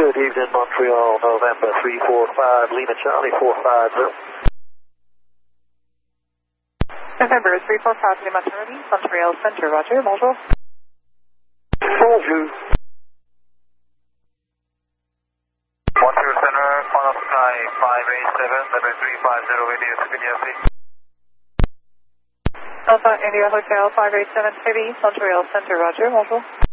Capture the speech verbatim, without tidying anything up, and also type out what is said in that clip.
Good evening, Montreal, November three four five, Lima Charlie four five zero. November three four five, Lima Charlie, Montreal Center, roger, bonjour. Bonjour. Montreal Center, Quantum Sky five eight seven, level three five zero, radio Philadelphia. Alpha India Hotel five eight seven, Philly, Montreal Center, roger, bonjour.